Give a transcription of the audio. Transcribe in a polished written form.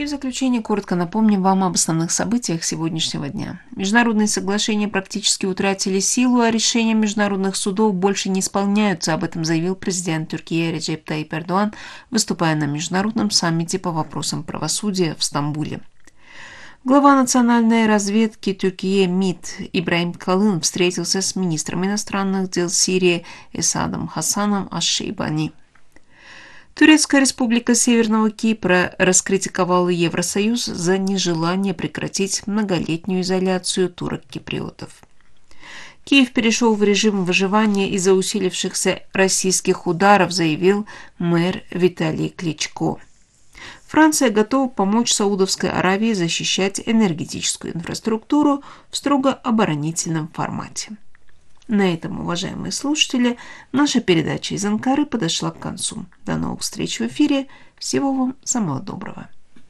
в заключение коротко напомним вам об основных событиях сегодняшнего дня. Международные соглашения практически утратили силу, а решения международных судов больше не исполняются. Об этом заявил президент Турции Реджеп Тайип Эрдоган, выступая на международном саммите по вопросам правосудия в Стамбуле. Глава национальной разведки Турции МИД Ибрагим Калын встретился с министром иностранных дел Сирии Эсадом Хасаном Аш-Шейбани. Турецкая республика Северного Кипра раскритиковала Евросоюз за нежелание прекратить многолетнюю изоляцию турок-киприотов. Киев перешел в режим выживания из-за усилившихся российских ударов, заявил мэр Виталий Кличко. Франция готова помочь Саудовской Аравии защищать энергетическую инфраструктуру в строго оборонительном формате. На этом, уважаемые слушатели, наша передача из Анкары подошла к концу. До новых встреч в эфире. Всего вам самого доброго.